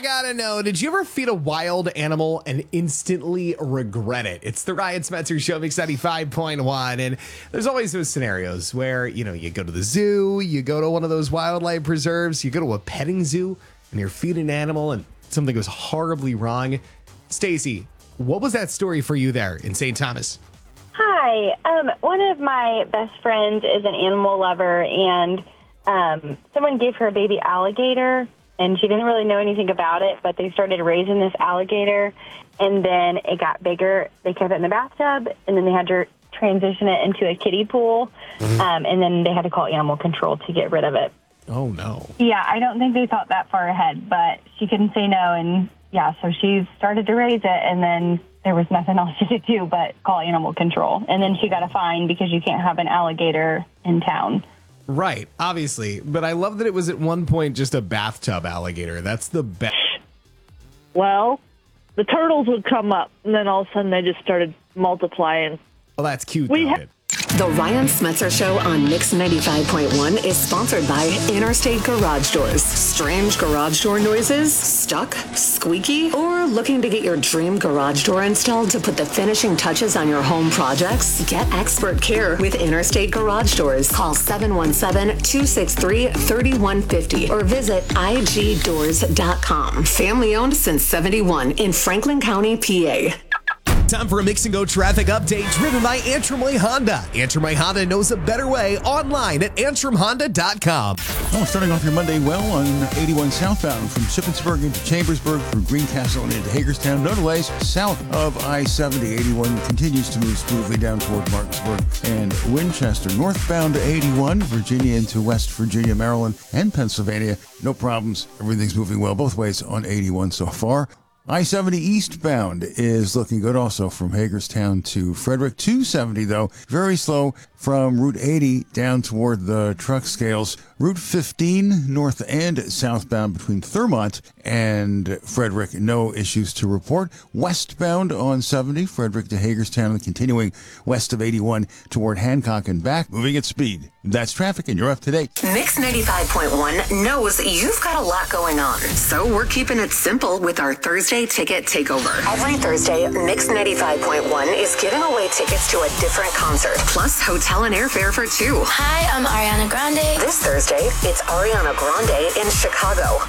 gotta know, did you ever feed a wild animal and instantly regret it? It's the Ryan Spencer Show, Mix 95.1. And there's always those scenarios where, you go to the zoo, you go to one of those wildlife preserves, you go to a petting zoo, and you're feeding an animal and something goes horribly wrong. Stacy, what was that story for you there in St. Thomas? Hi. One of my best friends is an animal lover, and someone gave her a baby alligator, and she didn't really know anything about it, but they started raising this alligator, and then it got bigger. They kept it in the bathtub, and then they had to transition it into a kiddie pool, and then they had to call animal control to get rid of it. Oh, no. Yeah, I don't think they thought that far ahead, but she couldn't say no, and yeah, so she started to raise it, and then there was nothing else she could do but call animal control. And then she got a fine because you can't have an alligator in town. Right, obviously. But I love that it was at one point just a bathtub alligator. That's the best. Well, the turtles would come up, and then all of a sudden they just started multiplying. Well, that's cute, The Ryan Spencer Show on Mix 95.1 is sponsored by Interstate Garage Doors. Strange garage door noises? Stuck? Squeaky? Or looking to get your dream garage door installed to put the finishing touches on your home projects? Get expert care with Interstate Garage Doors. Call 717-263-3150 or visit igdoors.com. Family owned since 71 in Franklin County, PA. Time for a Mix and Go traffic update driven by Antrim Way Honda. Antrim Way Honda knows a better way online at antrimhonda.com. Well, starting off your Monday well on 81 southbound from Shippensburg into Chambersburg through Greencastle and into Hagerstown. No delays south of I-70. 81 continues to move smoothly down toward Martinsburg and Winchester. Northbound to 81, Virginia into West Virginia, Maryland, and Pennsylvania. No problems. Everything's moving well both ways on 81 so far. I-70 eastbound is looking good also from Hagerstown to Frederick. 270, though, very slow from Route 80 down toward the truck scales. Route 15 north and southbound between Thurmont and Frederick, no issues to report. Westbound on 70, Frederick to Hagerstown, and continuing west of 81 toward Hancock and back, moving at speed. That's traffic, and you're up to date. Mix 95.1 knows you've got a lot going on, so we're keeping it simple with our Thursday Ticket Takeover. Every Thursday, Mix 95.1 is giving away tickets to a different concert, plus hotel and airfare for two. Hi, I'm Ariana Grande. This Thursday, it's Ariana Grande in Chicago.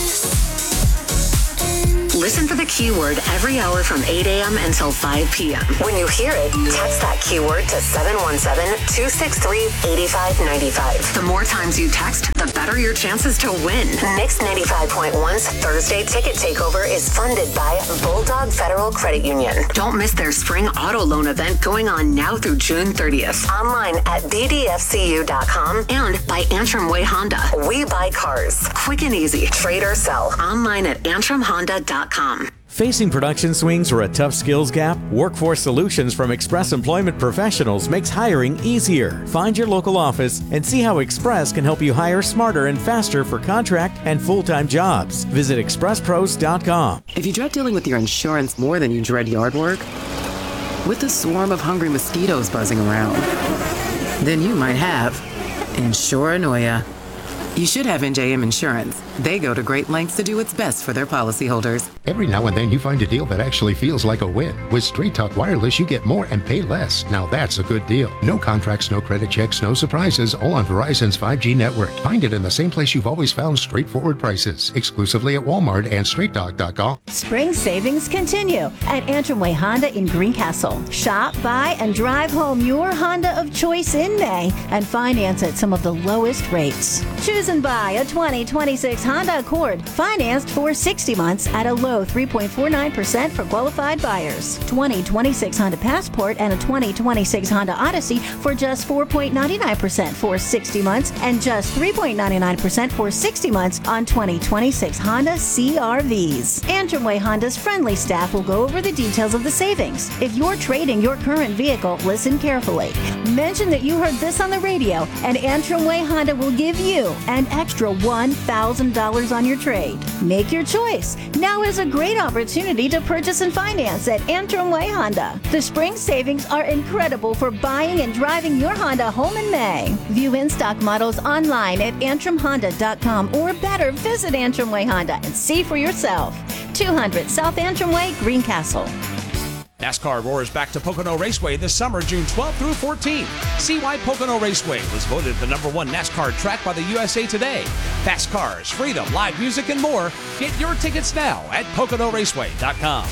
Listen for the keyword every hour from 8 a.m. until 5 p.m. When you hear it, text that keyword to 717-263-8595. The more times you text, the better your chances to win. Mix 95.1's Thursday Ticket Takeover is funded by Bulldog Federal Credit Union. Don't miss their spring auto loan event going on now through June 30th. Online at bdfcu.com and by Antrim Way Honda. We buy cars. Quick and easy. Trade or sell. Online at antrimhonda.com. Facing production swings or a tough skills gap? Workforce Solutions from Express Employment Professionals makes hiring easier. Find your local office and see how Express can help you hire smarter and faster for contract and full-time jobs. Visit expresspros.com. If you dread dealing with your insurance more than you dread yard work, with a swarm of hungry mosquitoes buzzing around, then you might have Insuranoia. You should have NJM Insurance. They go to great lengths to do what's best for their policyholders. Every now and then you find a deal that actually feels like a win. With Straight Talk Wireless, you get more and pay less. Now that's a good deal. No contracts, no credit checks, no surprises, all on Verizon's 5G network. Find it in the same place you've always found straightforward prices. Exclusively at Walmart and StraightTalk.com. Spring savings continue at Antrim Way Honda in Greencastle. Shop, buy, and drive home your Honda of choice in May and finance at some of the lowest rates. Choose and buy a 2026 Honda Accord, financed for 60 months at a low 3.49% for qualified buyers. 2026 Honda Passport and a 2026 Honda Odyssey for just 4.99% for 60 months and just 3.99% for 60 months on 2026 Honda CR-Vs. Antrim Way Honda's friendly staff will go over the details of the savings. If you're trading your current vehicle, listen carefully. Mention that you heard this on the radio, and Antrim Way Honda will give you an extra $1,000 $1,000 on your trade. Make your choice. Now is a great opportunity to purchase and finance at Antrim Way Honda. The spring savings are incredible for buying and driving your Honda home in May. View in-stock models online at antrimhonda.com, or better, visit Antrim Way Honda and see for yourself. 200 South Antrim Way, Greencastle. NASCAR roars back to Pocono Raceway this summer, June 12th through 14th. See why Pocono Raceway was voted the #1 NASCAR track by the USA Today. Fast cars, freedom, live music, and more. Get your tickets now at PoconoRaceway.com.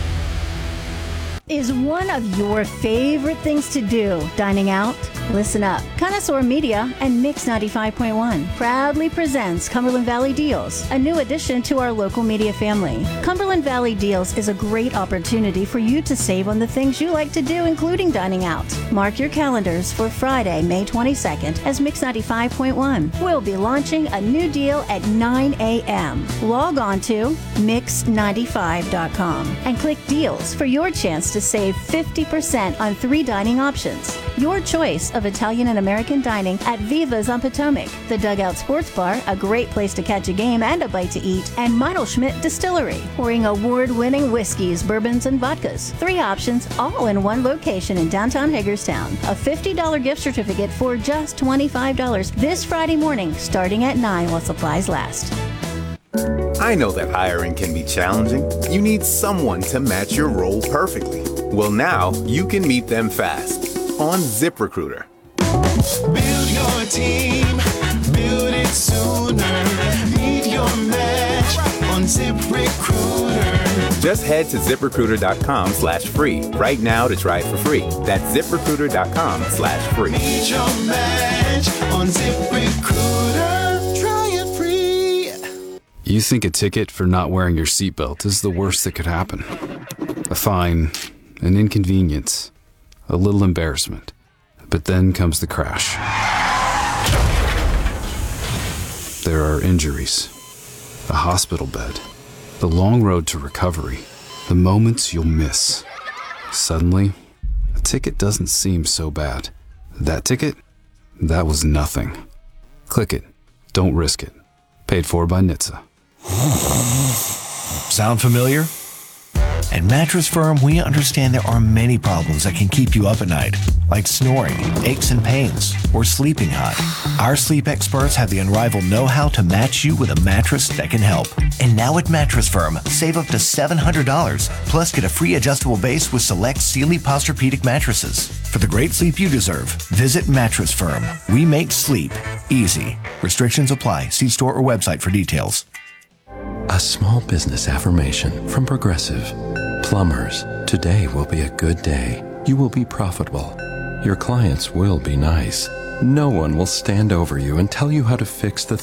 Is one of your favorite things to do dining out? Listen up. Connoisseur Media and Mix 95.1 proudly presents Cumberland Valley Deals, a new addition to our local media family. Cumberland Valley Deals is a great opportunity for you to save on the things you like to do, including dining out. Mark your calendars for Friday, May 22nd, as Mix 95.1. We'll be launching a new deal at 9 a.m. Log on to Mix95.com and click Deals for your chance to save 50% on 3 dining options. Your choice of Italian and American dining at Viva's on Potomac, the Dugout Sports Bar, a great place to catch a game and a bite to eat, and Meinl-Schmidt Distillery, pouring award-winning whiskeys, bourbons, and vodkas. 3 options, all in one location in downtown Hagerstown. A $50 gift certificate for just $25 this Friday morning, starting at 9 while supplies last. I know that hiring can be challenging. You need someone to match your role perfectly. Well, now you can meet them fast on ZipRecruiter. Build your team, build it sooner. Meet your match on ZipRecruiter. Just head to ZipRecruiter.com/free right now to try it for free. That's ZipRecruiter.com/free. Meet your match on ZipRecruiter. Try it free. You think a ticket for not wearing your seatbelt is the worst that could happen. A fine, an inconvenience, a little embarrassment. But then comes the crash. There are injuries, a hospital bed, the long road to recovery, the moments you'll miss. Suddenly, a ticket doesn't seem so bad. That ticket? That was nothing. Click it. Don't risk it. Paid for by NHTSA. Sound familiar? At Mattress Firm, we understand there are many problems that can keep you up at night, like snoring, aches and pains, or sleeping hot. Our sleep experts have the unrivaled know-how to match you with a mattress that can help. And now at Mattress Firm, save up to $700, plus get a free adjustable base with select Sealy Posturepedic mattresses. For the great sleep you deserve, visit Mattress Firm. We make sleep easy. Restrictions apply. See store or website for details. A small business affirmation from Progressive. Plumbers, today will be a good day. You will be profitable. Your clients will be nice. No one will stand over you and tell you how to fix the